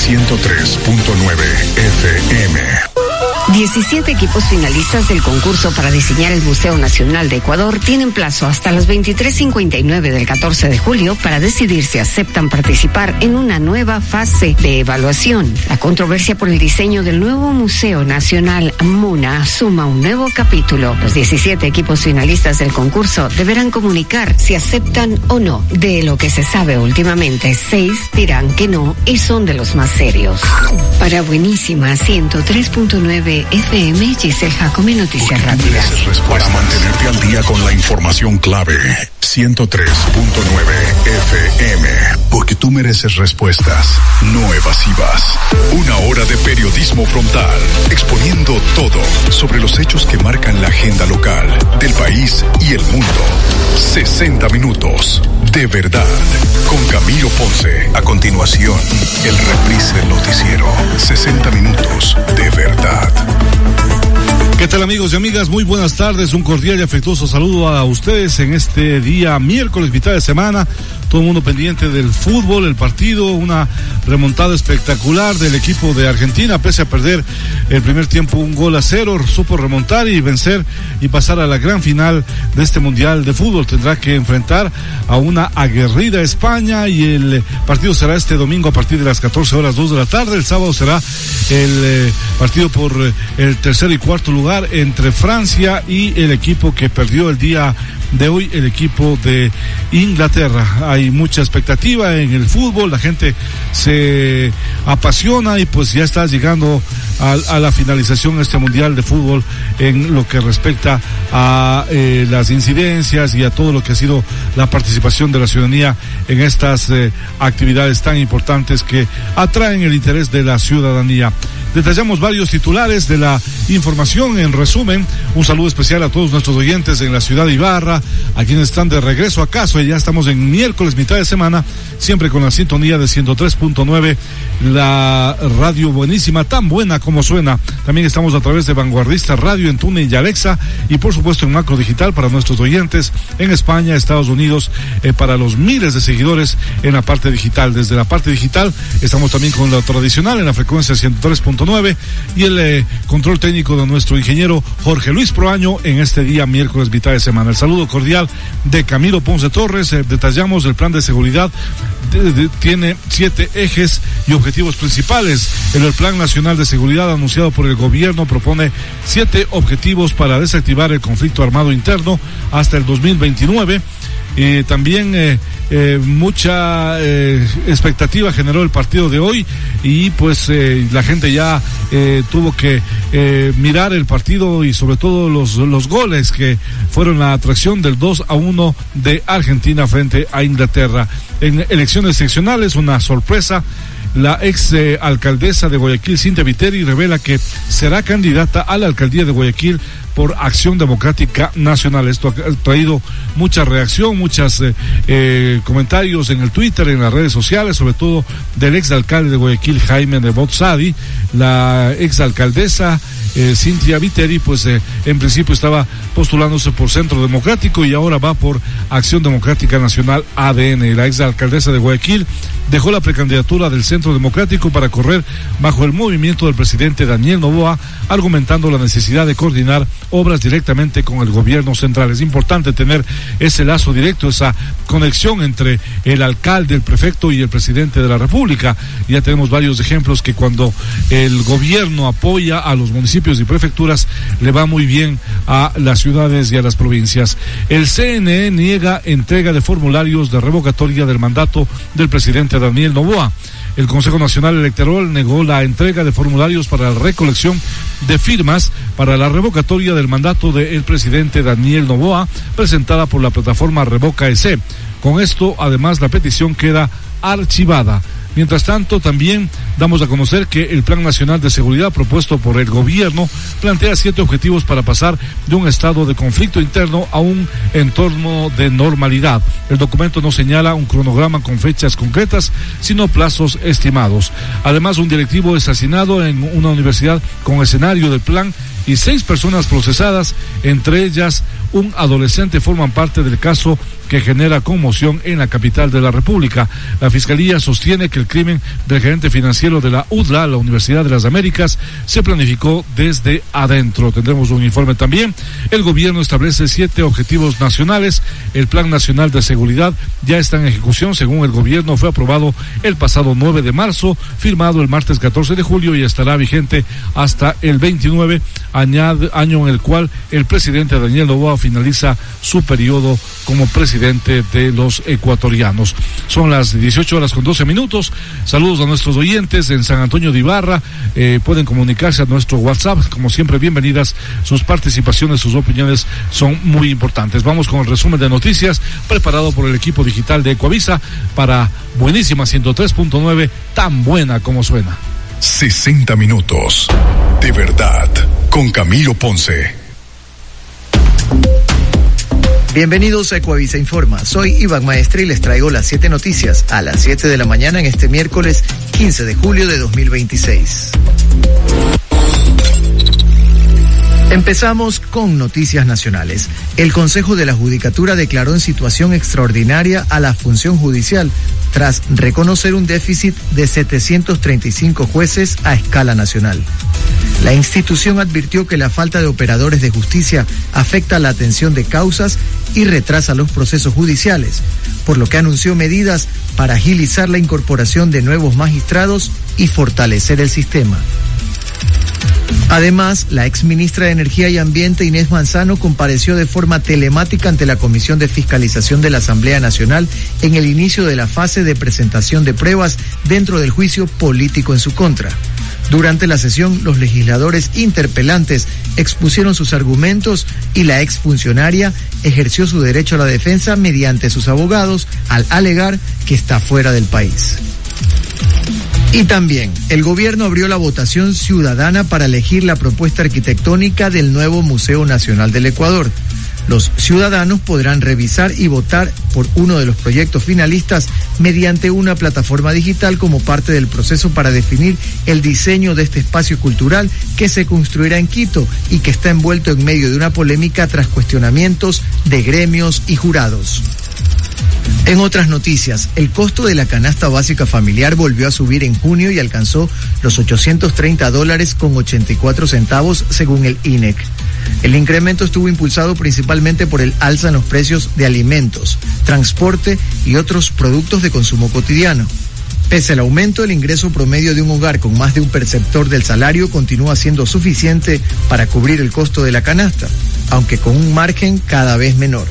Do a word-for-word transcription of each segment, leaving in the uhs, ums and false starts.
ciento tres punto nueve F M. diecisiete equipos finalistas del concurso para diseñar el Museo Nacional de Ecuador tienen plazo hasta las veintitrés cincuenta y nueve del catorce de julio para decidir si aceptan participar en una nueva fase de evaluación. La controversia por el diseño del nuevo Museo Nacional MUNA suma un nuevo capítulo. Los diecisiete equipos finalistas del concurso deberán comunicar si aceptan o no. De lo que se sabe últimamente, seis dirán que no y son de los más serios. Para Buenísima ciento tres punto nueve F M, Giselle Jacome, Noticias Rápidas. Para mantenerte al día con la información clave, ciento tres punto nueve F M. Porque tú mereces respuestas, no evasivas. Una hora de periodismo frontal, exponiendo todo sobre los hechos que marcan la agenda local, del país y el mundo. sesenta minutos de verdad, con Camilo Ponce. A continuación, el reprise del noticiero. sesenta minutos de verdad. ¿Qué tal, amigos y amigas? Muy buenas tardes, un cordial y afectuoso saludo a ustedes en este día miércoles, mitad de semana. Todo el mundo pendiente del fútbol, el partido, una remontada espectacular del equipo de Argentina, pese a perder el primer tiempo un gol a cero, supo remontar y vencer y pasar a la gran final de este Mundial de Fútbol. Tendrá que enfrentar a una aguerrida España y el partido será este domingo a partir de las catorce horas, dos de la tarde. El sábado será el eh, partido por eh, el tercer y cuarto lugar entre Francia y el equipo que perdió el día de hoy, el equipo de Inglaterra. Hay mucha expectativa en el fútbol, la gente se apasiona y pues ya está llegando a, a la finalización de este Mundial de Fútbol en lo que respecta a eh, las incidencias y a todo lo que ha sido la participación de la ciudadanía en estas eh, actividades tan importantes que atraen el interés de la ciudadanía. Detallamos varios titulares de la información. En resumen, un saludo especial a todos nuestros oyentes en la ciudad de Ibarra, a quienes están de regreso a casa. Ya estamos en miércoles, mitad de semana, siempre con la sintonía de ciento tres punto nueve, la radio buenísima, tan buena como suena. También estamos a través de Vanguardista Radio en TuneIn y Alexa, y por supuesto en Macro Digital para nuestros oyentes en España, Estados Unidos, eh, para los miles de seguidores en la parte digital. Desde la parte digital estamos también con la tradicional en la frecuencia ciento tres punto nueve y el eh, control técnico de nuestro ingeniero Jorge Luis Proaño en este día miércoles, mitad de semana. El saludo cordial de Camilo Ponce Torres. Eh, detallamos el plan de seguridad. De, de, tiene siete ejes y objetivos principales. El, el Plan Nacional de Seguridad anunciado por el gobierno propone siete objetivos para desactivar el conflicto armado interno hasta el dos mil veintinueve. Eh, también eh, eh, mucha eh, expectativa generó el partido de hoy y pues eh, la gente ya eh, tuvo que eh, mirar el partido y sobre todo los, los goles que fueron la atracción del dos a uno de Argentina frente a Inglaterra. En elecciones seccionales, una sorpresa. La ex eh, alcaldesa de Guayaquil, Cintia Viteri, revela que será candidata a la alcaldía de Guayaquil por Acción Democrática Nacional. Esto ha traído mucha reacción, muchos eh, eh, comentarios en el Twitter, en las redes sociales, sobre todo del ex alcalde de Guayaquil, Jaime Nebot Sadi. La ex alcaldesa eh, Cintia Viteri, pues eh, en principio estaba postulándose por Centro Democrático y ahora va por Acción Democrática Nacional A D N. La ex alcaldesa de Guayaquil dejó la precandidatura del Centro Democrático para correr bajo el movimiento del presidente Daniel Noboa, argumentando la necesidad de coordinar obras directamente con el gobierno central. Es importante tener ese lazo directo, esa conexión entre el alcalde, el prefecto y el presidente de la República. Ya tenemos varios ejemplos que cuando el gobierno apoya a los municipios y prefecturas, le va muy bien a las ciudades y a las provincias. El C N E niega entrega de formularios de revocatoria del mandato del presidente Daniel Noboa. El Consejo Nacional Electoral negó la entrega de formularios para la recolección de firmas para la revocatoria del mandato del presidente Daniel Noboa, presentada por la plataforma Revoca E C. Con esto, además, la petición queda archivada. Mientras tanto, también damos a conocer que el Plan Nacional de Seguridad propuesto por el gobierno plantea siete objetivos para pasar de un estado de conflicto interno a un entorno de normalidad. El documento no señala un cronograma con fechas concretas, sino plazos estimados. Además, un directivo es asesinado en una universidad con escenario del plan y seis personas procesadas, entre ellas un adolescente, forman parte del caso que genera conmoción en la capital de la República. La Fiscalía sostiene que el crimen del gerente financiero de la U D L A, la Universidad de las Américas, se planificó desde adentro. Tendremos un informe también. El gobierno establece siete objetivos nacionales. El Plan Nacional de Seguridad ya está en ejecución. Según el gobierno, fue aprobado el pasado nueve de marzo, firmado el martes catorce de julio y estará vigente hasta el veintinueve, añade, año en el cual el presidente Daniel Noboa finaliza su periodo como presidente de los ecuatorianos. Son las dieciocho horas con doce minutos. Saludos a nuestros oyentes en San Antonio de Ibarra. Eh, pueden comunicarse a nuestro WhatsApp. Como siempre, bienvenidas. Sus participaciones, sus opiniones son muy importantes. Vamos con el resumen de noticias preparado por el equipo digital de Ecuavisa para Buenísima ciento tres punto nueve, tan buena como suena. sesenta minutos de verdad con Camilo Ponce. Bienvenidos a Ecuavisa Informa. Soy Iván Maestre y les traigo las siete noticias a las siete de la mañana en este miércoles quince de julio de dos mil veintiséis. Empezamos con noticias nacionales. El Consejo de la Judicatura declaró en situación extraordinaria a la función judicial tras reconocer un déficit de setecientos treinta y cinco jueces a escala nacional. La institución advirtió que la falta de operadores de justicia afecta la atención de causas y retrasa los procesos judiciales, por lo que anunció medidas para agilizar la incorporación de nuevos magistrados y fortalecer el sistema. Además, la exministra de Energía y Ambiente, Inés Manzano, compareció de forma telemática ante la Comisión de Fiscalización de la Asamblea Nacional en el inicio de la fase de presentación de pruebas dentro del juicio político en su contra. Durante la sesión, los legisladores interpelantes expusieron sus argumentos y la exfuncionaria ejerció su derecho a la defensa mediante sus abogados al alegar que está fuera del país. Y también, el gobierno abrió la votación ciudadana para elegir la propuesta arquitectónica del nuevo Museo Nacional del Ecuador. Los ciudadanos podrán revisar y votar por uno de los proyectos finalistas mediante una plataforma digital como parte del proceso para definir el diseño de este espacio cultural que se construirá en Quito y que está envuelto en medio de una polémica tras cuestionamientos de gremios y jurados. En otras noticias, el costo de la canasta básica familiar volvió a subir en junio y alcanzó los ochocientos treinta dólares con ochenta y cuatro centavos según el I N E C. El incremento estuvo impulsado principalmente por el alza en los precios de alimentos, transporte y otros productos de consumo cotidiano. Pese al aumento, el ingreso promedio de un hogar con más de un perceptor del salario continúa siendo suficiente para cubrir el costo de la canasta, aunque con un margen cada vez menor.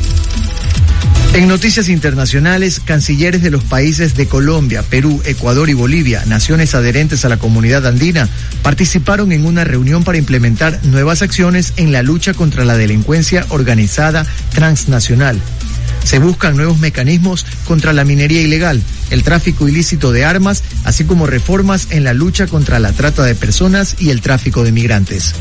En noticias internacionales, cancilleres de los países de Colombia, Perú, Ecuador y Bolivia, naciones adherentes a la comunidad andina, participaron en una reunión para implementar nuevas acciones en la lucha contra la delincuencia organizada transnacional. Se buscan nuevos mecanismos contra la minería ilegal, el tráfico ilícito de armas, así como reformas en la lucha contra la trata de personas y el tráfico de migrantes.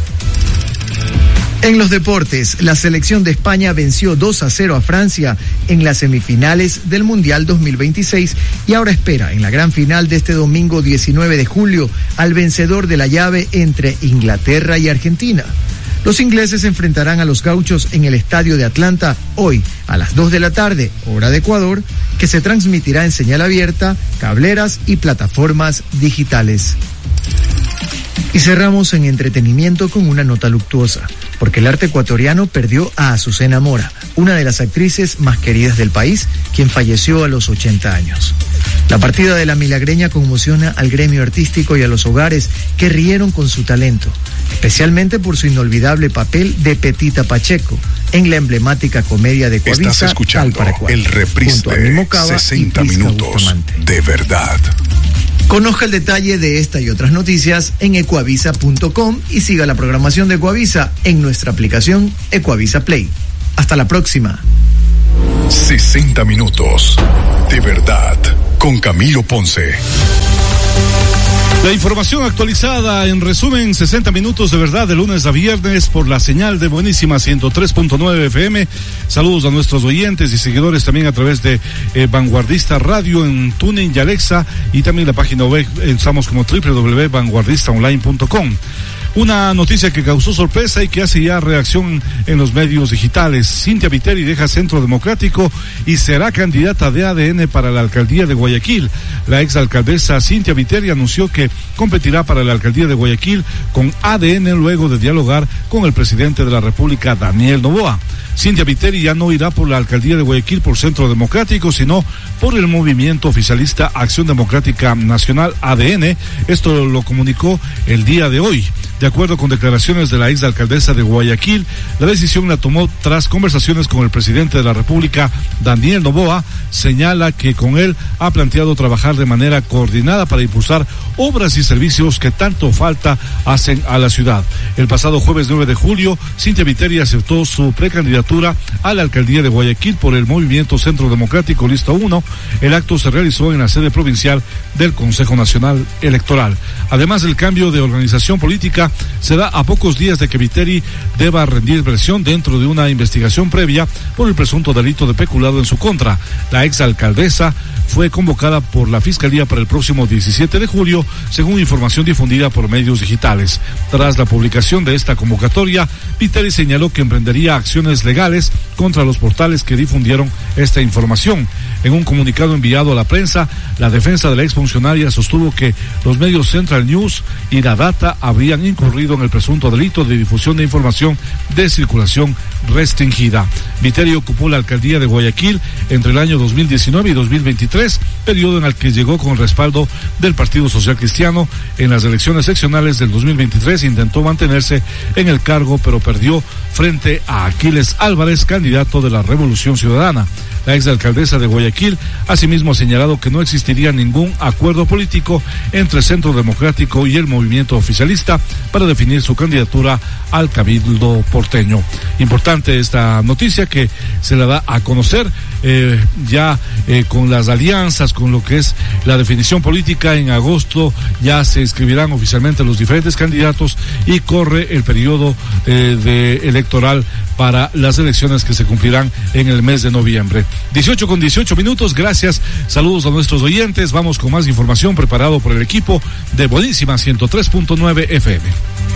En los deportes, la selección de España venció dos a cero a Francia en las semifinales del Mundial dos mil veintiséis y ahora espera en la gran final de este domingo diecinueve de julio al vencedor de la llave entre Inglaterra y Argentina. Los ingleses se enfrentarán a los gauchos en el estadio de Atlanta hoy a las dos de la tarde, hora de Ecuador, que se transmitirá en señal abierta, cableras y plataformas digitales. Y cerramos en entretenimiento con una nota luctuosa, porque el arte ecuatoriano perdió a Azucena Mora, una de las actrices más queridas del país, quien falleció a los ochenta años. La partida de la milagreña conmociona al gremio artístico y a los hogares que rieron con su talento, especialmente por su inolvidable papel de Petita Pacheco en la emblemática comedia de Ecuavisa. Estás escuchando Tal para cual, el reprise de sesenta minutos de verdad. Conozca el detalle de esta y otras noticias en ecuavisa punto com y siga la programación de Ecuavisa en nuestra aplicación Ecuavisa Play. Hasta la próxima. sesenta minutos de verdad con Camilo Ponce. La información actualizada en resumen, sesenta minutos de verdad de lunes a viernes por la señal de Buenísima ciento tres punto nueve F M. Saludos a nuestros oyentes y seguidores también a través de eh, Vanguardista Radio en TuneIn y Alexa, y también la página web, estamos como doble u doble u doble u punto vanguardista online punto com. Una noticia que causó sorpresa y que hace ya reacción en los medios digitales. Cynthia Viteri deja Centro Democrático y será candidata de A D N para la alcaldía de Guayaquil. La exalcaldesa Cynthia Viteri anunció que competirá para la alcaldía de Guayaquil con A D N luego de dialogar con el presidente de la República, Daniel Noboa. Cynthia Viteri ya no irá por la alcaldía de Guayaquil por Centro Democrático, sino por el movimiento oficialista Acción Democrática Nacional, A D N. Esto lo comunicó el día de hoy. De acuerdo con declaraciones de la exalcaldesa de Guayaquil, la decisión la tomó tras conversaciones con el presidente de la República, Daniel Noboa. Señala que con él ha planteado trabajar de manera coordinada para impulsar obras y servicios que tanto falta hacen a la ciudad. El pasado jueves nueve de julio, Cynthia Viteri aceptó su precandidatura a la alcaldía de Guayaquil por el movimiento Centro Democrático Lista uno. El acto se realizó en la sede provincial del Consejo Nacional Electoral. Además, el cambio de organización política se da a pocos días de que Viteri deba rendir versión dentro de una investigación previa por el presunto delito de peculado en su contra. La exalcaldesa fue convocada por la Fiscalía para el próximo diecisiete de julio, según información difundida por medios digitales. Tras la publicación de esta convocatoria, Viteri señaló que emprendería acciones legales contra los portales que difundieron esta información. En un comunicado enviado a la prensa, la defensa de la exfuncionaria sostuvo que los medios Central News y La Data habrían incurrido en el presunto delito de difusión de información de circulación restringida. Viteri ocupó la alcaldía de Guayaquil entre el año dos mil diecinueve y dos mil veintitrés, periodo en el que llegó con el respaldo del Partido Social Cristiano. En las elecciones seccionales del dos mil veintitrés intentó mantenerse en el cargo, pero perdió frente a Aquiles Álvarez, candidato de la Revolución Ciudadana. La exalcaldesa de Guayaquil asimismo ha señalado que no existiría ningún acuerdo político entre el Centro Democrático y el movimiento oficialista para definir su candidatura al Cabildo porteño. Importante esta noticia que se la da a conocer eh, ya eh, con las alianzas, con lo que es la definición política. En agosto ya se inscribirán oficialmente los diferentes candidatos y corre el periodo eh, de electoral para las elecciones que se cumplirán en el mes de noviembre. dieciocho con dieciocho minutos, gracias, saludos a nuestros oyentes. Vamos con más información preparado por el equipo de Buenísima ciento tres punto nueve F M.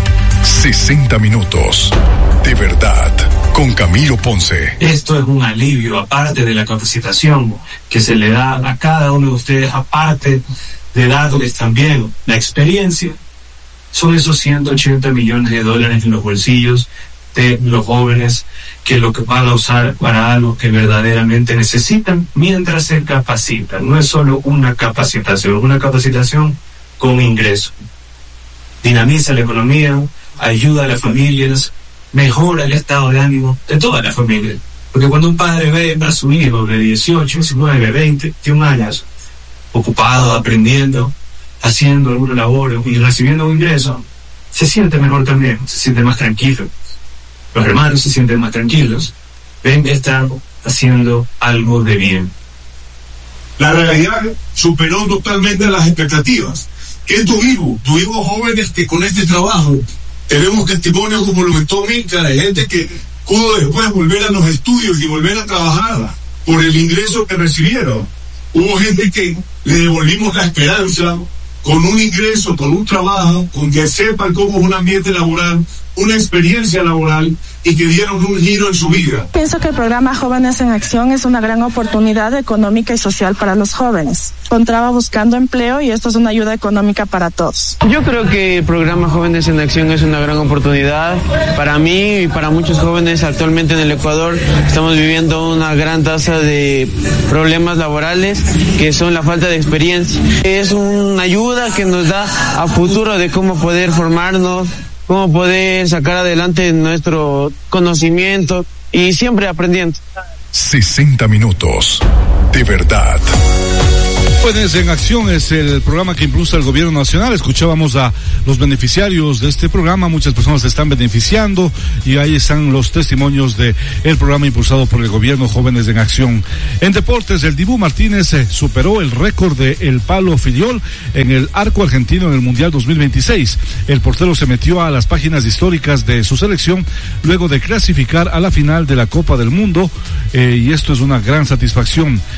sesenta minutos de verdad con Camilo Ponce. Esto es un alivio, aparte de la capacitación que se le da a cada uno de ustedes, aparte de darles también la experiencia. Son esos ciento ochenta millones de dólares en los bolsillos de los jóvenes que lo que van a usar para algo que verdaderamente necesitan mientras se capacitan. No es solo una capacitación, es una capacitación con ingreso. Dinamiza la economía, ayuda a las familias, mejora el estado de ánimo de toda la familia. Porque cuando un padre ve a su hijo de dieciocho, diecinueve, veinte, veintiún años, ocupado, aprendiendo, haciendo alguna labor y recibiendo un ingreso, se siente mejor también, se siente más tranquilo. Los hermanos se sienten más tranquilos, ven que están haciendo algo de bien. La realidad superó totalmente las expectativas. ¿Qué tuvimos? Tuvimos jóvenes que con este trabajo, tenemos testimonios como lo comentó Milka, de gente que pudo después volver a los estudios y volver a trabajar por el ingreso que recibieron. Hubo gente que le devolvimos la esperanza con un ingreso, con un trabajo, con que sepan cómo es un ambiente laboral, una experiencia laboral y que dieron un giro en su vida. Pienso que el programa Jóvenes en Acción es una gran oportunidad económica y social para los jóvenes. Encontraba buscando empleo y esto es una ayuda económica para todos. Yo creo que el programa Jóvenes en Acción es una gran oportunidad para mí y para muchos jóvenes. Actualmente en el Ecuador estamos viviendo una gran tasa de problemas laborales que son la falta de experiencia. Es una ayuda que nos da a futuro de cómo poder formarnos, cómo poder sacar adelante nuestro conocimiento y siempre aprendiendo. sesenta minutos de verdad. Jóvenes en Acción es el programa que impulsa el gobierno nacional. Escuchábamos a los beneficiarios de este programa. Muchas personas se están beneficiando y ahí están los testimonios de el programa impulsado por el gobierno Jóvenes en Acción. En deportes, el Dibu Martínez eh, superó el récord de El Palo Filiol en el arco argentino en el Mundial dos mil veintiséis. El portero se metió a las páginas históricas de su selección luego de clasificar a la final de la Copa del Mundo eh, y esto es una gran satisfacción.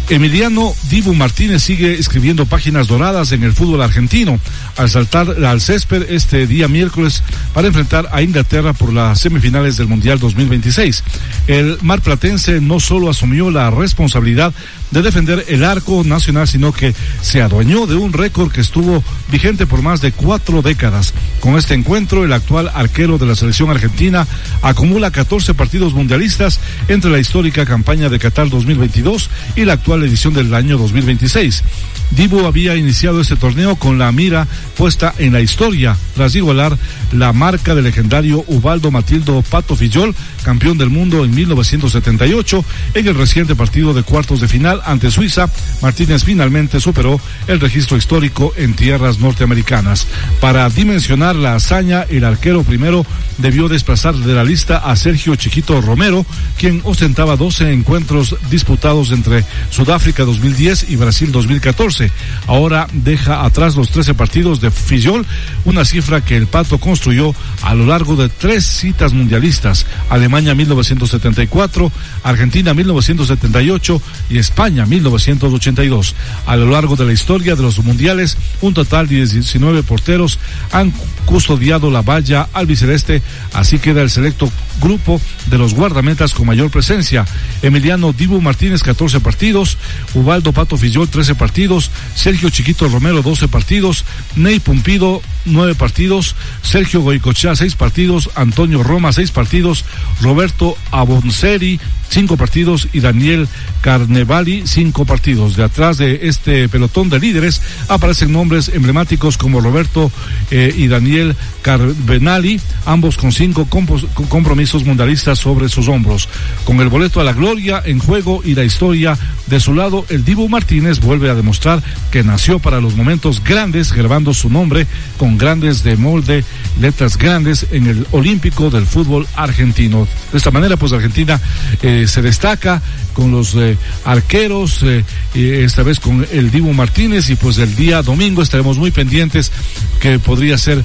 Emiliano Dibu Martínez sigue escribiendo páginas doradas en el fútbol argentino al saltar al césped este día miércoles para enfrentar a Inglaterra por las semifinales del Mundial dos mil veintiséis. El marplatense no solo asumió la responsabilidad de defender el arco nacional, sino que se adueñó de un récord que estuvo vigente por más de cuatro décadas. Con este encuentro, el actual arquero de la selección argentina acumula catorce partidos mundialistas entre la histórica campaña de Qatar dos mil veintidós y la actual edición del año dos mil veintiséis. Dibu había iniciado este torneo con la mira puesta en la historia, tras igualar la marca del legendario Ubaldo Matildo Pato Fillol, campeón del mundo en mil novecientos setenta y ocho, en el reciente partido de cuartos de final ante Suiza. Martínez finalmente superó el registro histórico en tierras norteamericanas. Para dimensionar la hazaña, el arquero primero debió desplazar de la lista a Sergio Chiquito Romero, quien ostentaba doce encuentros disputados entre Sudáfrica dos mil diez y Brasil dos mil catorce. Ahora deja atrás los trece partidos de Fillol, una cifra que el Pato construyó a lo largo de tres citas mundialistas: Alemania mil novecientos setenta y cuatro, Argentina mil novecientos setenta y ocho y España mil novecientos ochenta y dos. A lo largo de la historia de los mundiales, un total de diecinueve porteros han custodiado la valla albiceleste. Así queda el selecto grupo de los guardametas con mayor presencia: Emiliano Dibu Martínez catorce partidos, Ubaldo Pato Fillol trece partidos, Sergio Chiquito Romero doce partidos, Ney Pumpido nueve partidos, Sergio Goicochea seis partidos, Antonio Roma seis partidos, Roberto Abonceri cinco partidos y Daniel Carnevali cinco partidos. De atrás de este pelotón de líderes aparecen nombres emblemáticos como Roberto eh, y Daniel Carvenali, ambos con cinco compos, con compromisos mundialistas sobre sus hombros. Con el boleto a la gloria en juego y la historia de su lado, el Dibu Martínez vuelve a demostrar que nació para los momentos grandes, grabando su nombre con grandes de molde, letras grandes en el olímpico del fútbol argentino. De esta manera, pues Argentina eh, se destaca con los eh, arqueros, eh, esta vez con el Dibu Martínez, y pues el día domingo estaremos muy pendientes que podría ser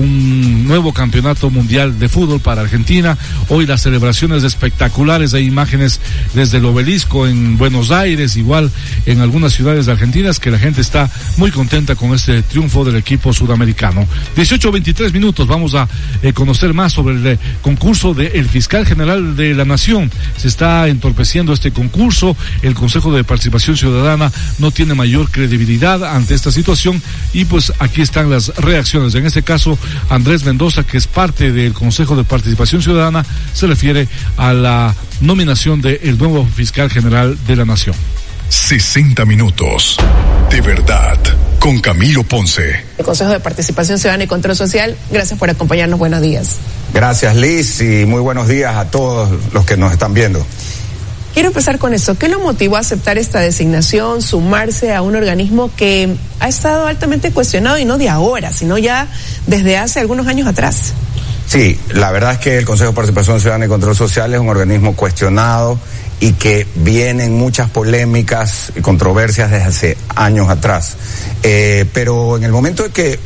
un nuevo campeonato mundial de fútbol para Argentina. Hoy las celebraciones espectaculares, hay imágenes desde el obelisco en Buenos Aires, igual en algunas ciudades de Argentina, que la gente está muy contenta con este triunfo del equipo sudamericano. dieciocho veintitrés minutos, vamos a eh, conocer más sobre el eh, concurso del fiscal general de la Nación. Se está entorpeciendo este concurso, el Consejo de Participación Ciudadana no tiene mayor credibilidad ante esta situación, y pues aquí están las reacciones. En este caso, Andrés Mendoza, que es parte del Consejo de Participación Ciudadana, se refiere a la nominación del nuevo fiscal general de la Nación. sesenta minutos de verdad con Camilo Ponce. El Consejo de Participación Ciudadana y Control Social, gracias por acompañarnos. Buenos días. Gracias, Liz, y muy buenos días a todos los que nos están viendo. Quiero empezar con eso. ¿Qué lo motivó a aceptar esta designación, sumarse a un organismo que ha estado altamente cuestionado, y no de ahora, sino ya desde hace algunos años atrás? Sí, la verdad es que el Consejo de Participación Ciudadana y Control Social es un organismo cuestionado y que vienen muchas polémicas y controversias desde hace años atrás. Eh, pero en el momento de que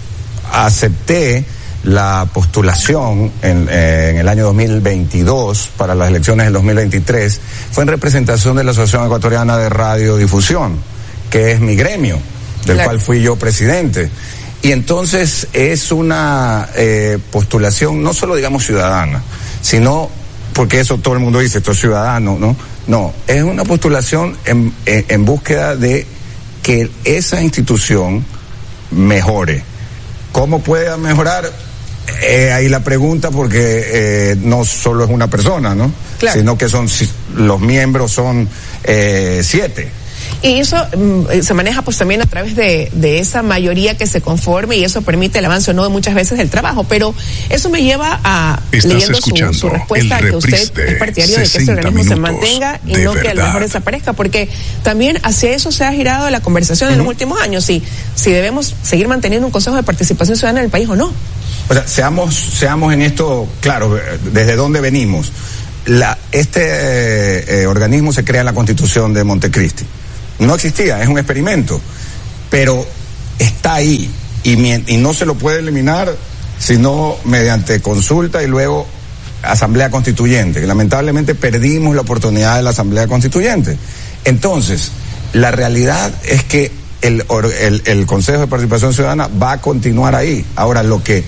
acepté la postulación en, eh, en el año dos mil veintidós para las elecciones del dos mil veintitrés, fue en representación de la Asociación Ecuatoriana de Radiodifusión, que es mi gremio, del claro. cual fui yo presidente. Y entonces es una eh, postulación no solo, digamos, ciudadana, sino, porque eso todo el mundo dice, esto es ciudadano, ¿no? No, es una postulación en, en, en búsqueda de que esa institución mejore. ¿Cómo puede mejorar? Eh, ahí la pregunta, porque eh, no solo es una persona, ¿no? Claro. Sino que son, los miembros son eh, siete. Y eso mm, se maneja pues también a través de, de esa mayoría que se conforme, y eso permite el avance o no de muchas veces del trabajo. Pero eso me lleva a, Estás leyendo su, su respuesta, a que usted es partidario de que ese organismo se mantenga y no verdad. que a lo mejor desaparezca, porque también hacia eso se ha girado la conversación uh-huh. en los últimos años, si, si debemos seguir manteniendo un Consejo de Participación Ciudadana en el país o no. O sea, seamos, seamos en esto, claro, desde dónde venimos. La, este eh, eh, organismo se crea en la Constitución de Montecristi. No existía, es un experimento, pero está ahí, y, y no se lo puede eliminar sino mediante consulta y luego asamblea constituyente, que lamentablemente perdimos la oportunidad de la asamblea constituyente. Entonces, la realidad es que el, el, el Consejo de Participación Ciudadana va a continuar ahí. Ahora, lo que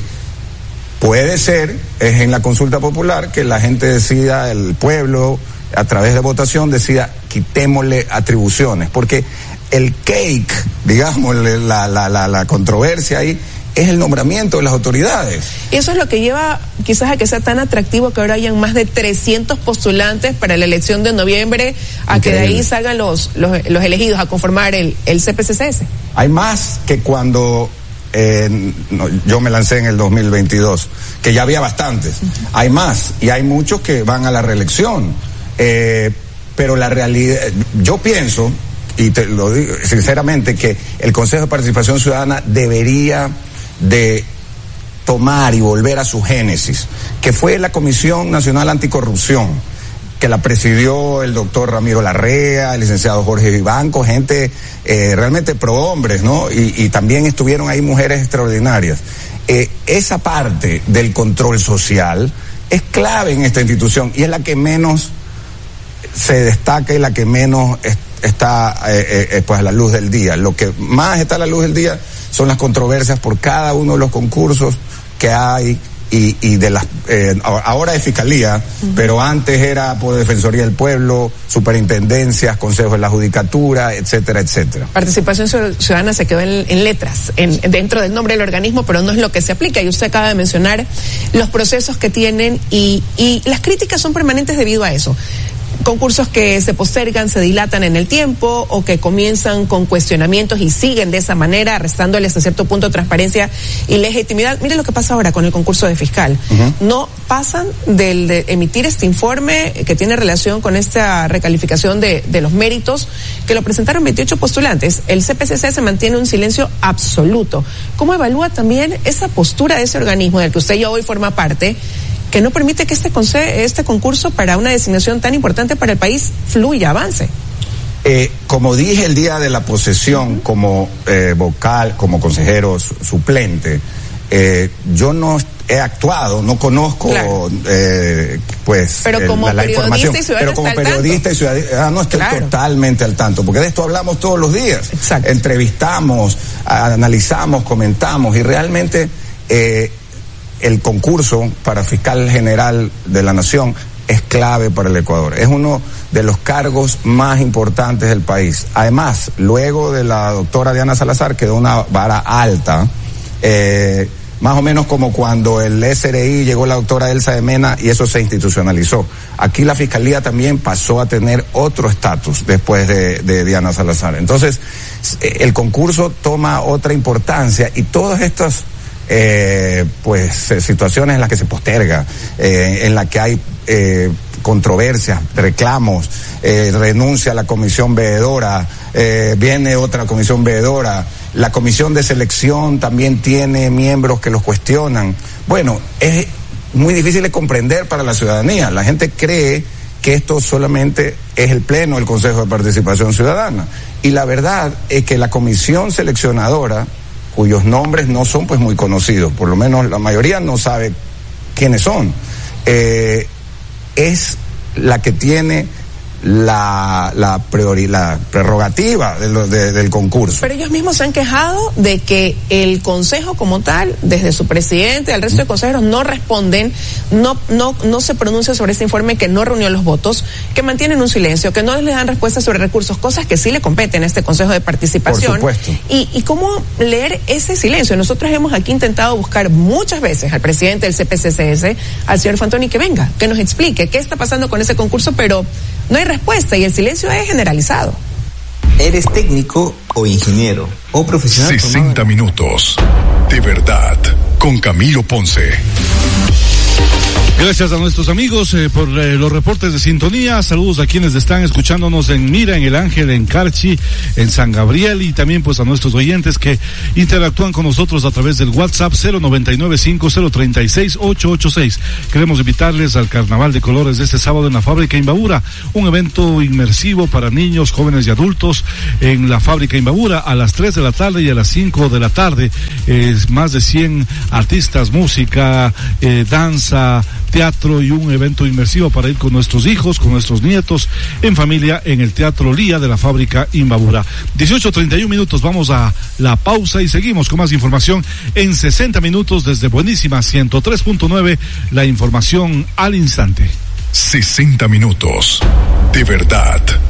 puede ser es en la consulta popular que la gente decida, el pueblo, a través de votación, decida quitémosle atribuciones, porque el cake, digamos, la, la, la, la controversia ahí, es el nombramiento de las autoridades. Y eso es lo que lleva quizás a que sea tan atractivo que ahora hayan más de trescientos postulantes para la elección de noviembre, a Increíble. Que de ahí salgan los, los, los elegidos a conformar el, el C P C C S. Hay más que cuando eh, no, yo me lancé en el dos mil veintidós, que ya había bastantes. Uh-huh. Hay más, y hay muchos que van a la reelección. Eh, pero la realidad, yo pienso, y te lo digo sinceramente, que el Consejo de Participación Ciudadana debería de tomar y volver a su génesis, que fue la Comisión Nacional Anticorrupción, que la presidió el doctor Ramiro Larrea, el licenciado Jorge Vivanco, gente eh, realmente pro hombres, ¿no? Y, y también estuvieron ahí mujeres extraordinarias. Eh, esa parte del control social es clave en esta institución y es la que menos se destaca y la que menos es, está eh, eh, pues a la luz del día. Lo que más está a la luz del día son las controversias por cada uno de los concursos que hay y, y de las eh, ahora es fiscalía, uh-huh. pero antes era por Defensoría del Pueblo, superintendencias, consejos de la judicatura, etcétera, etcétera. Participación ciudadana se quedó en, en letras, en, dentro del nombre del organismo, pero no es lo que se aplica. Y usted acaba de mencionar los procesos que tienen y, y las críticas son permanentes debido a eso. Concursos que se postergan, se dilatan en el tiempo o que comienzan con cuestionamientos y siguen de esa manera, restándoles a cierto punto transparencia y legitimidad. Mire lo que pasa ahora con el concurso de fiscal. Uh-huh. No pasan del de emitir este informe que tiene relación con esta recalificación de, de los méritos, que lo presentaron veintiocho postulantes. El C P C C se mantiene un silencio absoluto. ¿Cómo evalúa también esa postura de ese organismo del que usted ya hoy forma parte, que no permite que este, conce- este concurso para una designación tan importante para el país fluya, avance? Eh, como dije el día de la posesión, uh-huh. como eh, vocal, como consejero su- suplente, eh, yo no he actuado, no conozco claro. eh, pues pero como eh, la, la información, y pero como periodista y ciudadano estoy claro. totalmente al tanto, porque de esto hablamos todos los días. Exacto. Entrevistamos, analizamos, comentamos y realmente eh, el concurso para fiscal general de la Nación es clave para el Ecuador. Es uno de los cargos más importantes del país. Además, luego de la doctora Diana Salazar quedó una vara alta, eh, más o menos como cuando el S R I llegó la doctora Elsa de Mena y eso se institucionalizó. Aquí la Fiscalía también pasó a tener otro estatus después de, de Diana Salazar. Entonces, el concurso toma otra importancia y todas estas Eh, pues eh, situaciones en las que se posterga, eh, en las que hay eh, controversias, reclamos, eh, renuncia a la comisión veedora, eh, viene otra comisión veedora, la comisión de selección también tiene miembros que los cuestionan. Bueno, es muy difícil de comprender para la ciudadanía. La gente cree que esto solamente es el pleno del Consejo de Participación Ciudadana y la verdad es que la comisión seleccionadora, cuyos nombres no son pues muy conocidos, por lo menos la mayoría no sabe quiénes son, eh, es la que tiene la la, priori, la prerrogativa de lo, de, del concurso. Pero ellos mismos se han quejado de que el consejo como tal, desde su presidente al resto de consejeros, no responden, no no no se pronuncia sobre este informe, que no reunió los votos, que mantienen un silencio, que no les dan respuestas sobre recursos, cosas que sí le competen a este Consejo de Participación. Por supuesto. Y, y cómo leer ese silencio. Nosotros hemos aquí intentado buscar muchas veces al presidente del C P C C S, al señor Fantoni, que venga, que nos explique qué está pasando con ese concurso, pero no hay respuesta y el silencio es generalizado. ¿Eres técnico o ingeniero o profesional? sesenta minutos de verdad con Camilo Ponce. Gracias a nuestros amigos eh, por eh, los reportes de sintonía. Saludos a quienes están escuchándonos en Mira, en El Ángel, en Carchi, en San Gabriel, y también pues a nuestros oyentes que interactúan con nosotros a través del WhatsApp cero noventa y nueve cinco cero treinta y seis ocho ocho seis. Queremos invitarles al Carnaval de Colores de este sábado en la Fábrica Imbabura, un evento inmersivo para niños, jóvenes y adultos en la Fábrica Imbabura a las tres de la tarde y a las cinco de la tarde. Eh, más de cien artistas, música, eh, danza, teatro y un evento inmersivo para ir con nuestros hijos, con nuestros nietos, en familia, en el Teatro Lía de la fábrica Imbabura. dieciocho treinta y uno minutos, vamos a la pausa y seguimos con más información en sesenta minutos desde Buenísima ciento tres punto nueve, la información al instante. sesenta minutos, de verdad.